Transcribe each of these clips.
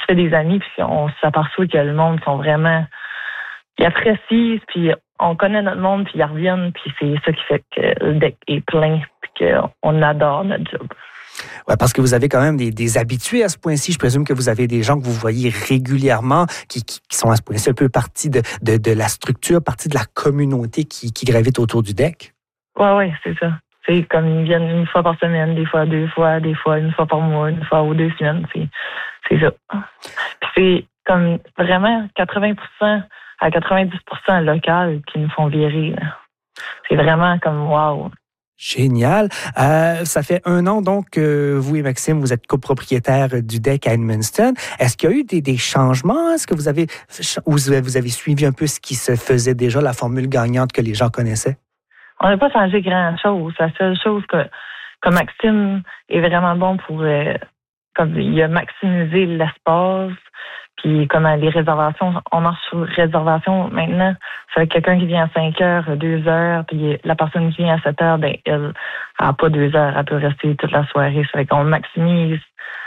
fait des amis, puis on s'aperçoit que le monde sont vraiment... Ils apprécient, puis on connaît notre monde, puis ils reviennent, puis c'est ça qui fait que le deck est plein, puis qu'on adore notre job. Ouais, parce que vous avez quand même des habitués à ce point-ci. Je présume que vous avez des gens que vous voyez régulièrement, qui sont à ce point-ci un peu partie de la structure, partie de la communauté qui gravite autour du deck. Oui, c'est ça. C'est comme ils viennent une fois par semaine, des fois 2 fois, des fois une fois par mois, une fois ou 2 semaines. C'est ça. Puis c'est comme vraiment 80% à 90% local qui nous font virer. Là. C'est vraiment comme wow. Génial. Ça fait 1 an, donc, que vous et Maxime, vous êtes copropriétaires du deck à Edmundston. Est-ce qu'il y a eu des changements? Est-ce que vous avez suivi un peu ce qui se faisait déjà, la formule gagnante que les gens connaissaient? On n'a pas changé grand-chose. La seule chose que Maxime est vraiment bon pour... comme il a maximisé l'espace, puis comme les réservations, on marche sur réservation maintenant. Ça fait que quelqu'un qui vient à 5 heures, 2 heures, puis la personne qui vient à 7 heures, ben elle n'a pas 2 heures, elle peut rester toute la soirée. Ça fait qu'on maximise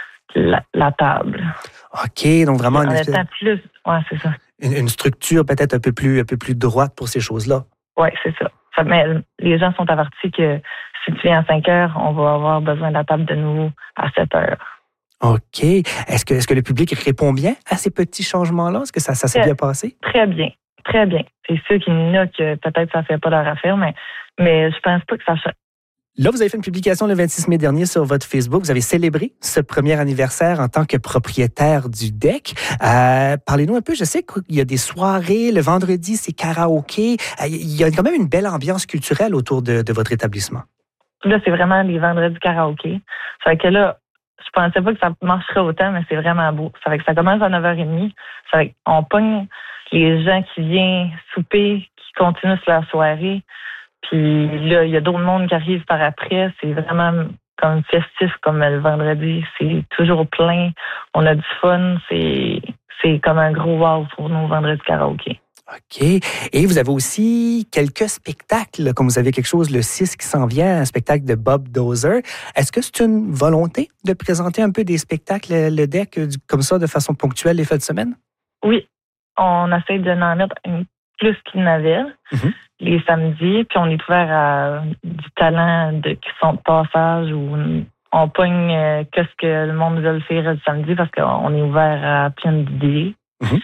la table. OK, donc vraiment ouais, c'est ça. Une structure peut-être un peu plus droite pour ces choses-là. Oui, c'est ça. Mais les gens sont avertis que si tu viens à 5 heures, on va avoir besoin de la table de nouveau à 7 heures. OK. Est-ce que le public répond bien à ces petits changements-là? Est-ce que ça s'est bien passé? Très bien. Très bien. C'est sûr qu'il y en a que peut-être ça ne fait pas leur affaire, mais je pense pas que ça change. Là, vous avez fait une publication le 26 mai dernier sur votre Facebook. Vous avez célébré ce premier anniversaire en tant que propriétaire du deck. Parlez-nous un peu. Je sais qu'il y a des soirées. Le vendredi, c'est karaoké. Il y a quand même une belle ambiance culturelle autour de votre établissement. Là, c'est vraiment les vendredis karaoké. Ça fait que là, je pensais pas que ça marcherait autant, mais c'est vraiment beau. Ça fait que ça commence à 9h30. Ça fait qu'on pogne les gens qui viennent souper, qui continuent sur la soirée. Puis là, il y a d'autres mondes qui arrivent par après. C'est vraiment comme festif, comme le vendredi. C'est toujours plein. On a du fun. C'est comme un gros wow pour nos vendredis karaoké. OK. Et vous avez aussi quelques spectacles, comme vous avez quelque chose le 6 qui s'en vient, un spectacle de Bob Dozer. Est-ce que c'est une volonté de présenter un peu des spectacles, le deck, comme ça, de façon ponctuelle les fins de semaine? Oui. On essaie de en mettre plus qu'il n'avait les samedis. Puis on est ouvert à du talent qui sont de passage ou on pogne qu'est-ce que le monde veut faire le samedi parce qu'on est ouvert à plein d'idées.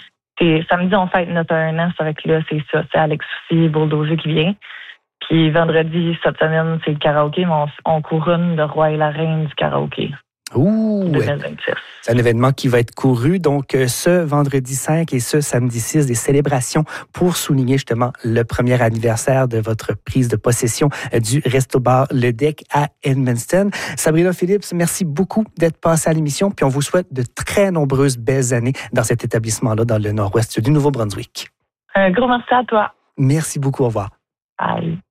Et samedi, on fête notre 1 an. C'est vrai que là, c'est ça. C'est Alex aussi, Bulldozer qui vient. Puis vendredi, cette semaine, c'est le karaoké, mais on couronne le roi et la reine du karaoké. Ouh! 2026. C'est un événement qui va être couru, donc ce vendredi 5 et ce samedi 6, des célébrations pour souligner justement le premier anniversaire de votre prise de possession du Resto-Bar Le Deck à Edmundston. Sabrina Phillips, merci beaucoup d'être passée à l'émission, puis on vous souhaite de très nombreuses belles années dans cet établissement-là, dans le nord-ouest du Nouveau-Brunswick. Un gros merci à toi. Merci beaucoup, au revoir. Bye.